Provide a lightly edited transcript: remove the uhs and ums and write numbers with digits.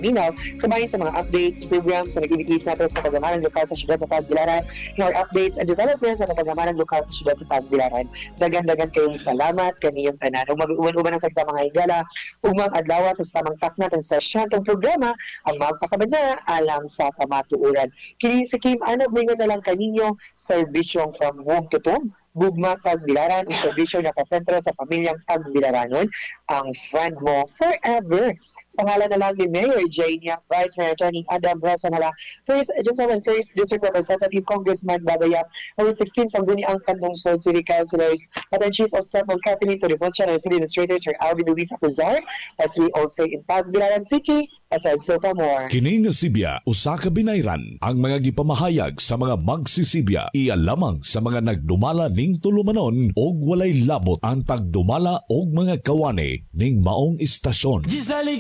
paminaw, kumain sa mga updates, programs na nag-inikit natin sa pagmamalang lokal sa siyudad sa Tagbilaran, your updates and developments sa pagmamalang lokal sa siyudad sa Tagbilaran. Dagan-dagan kayong salamat kaniyong tanan. Ug mag-uwan-uban ang sa mga higala, umang adlaw sa tamang takna sa siyantong programa ang magpakabad na alam sa kamatuoran. Kini si Kim Anog mingon na lang kaninyo serbisyong from home to home. Gugma Tagbilaran, ang serbisyo na kasentro sa pamilyang Tagbilaranon, ang friend mo forever. Pangalan na lang ni Mayor Jania, Vice Mayor Attorney Adam Rosa nala, First Gentleman, First District Representative Congressman Babayap, Host 16 Sangguni ang Kandong Soul City Councilors, at ang Chief of Staff of Catholic to the Function of City Administrator Sir Alvin Luis Acuzar, as we all say in Tagbilaran City, aside so pa more. Kini nga Sibya, usa ka binayran, ang mga gipamahayag sa mga magsisibya, iya lamang sa mga nagdumala ning tulumanon og walay labot ang tagdumala og mga kawane ning maong istasyon.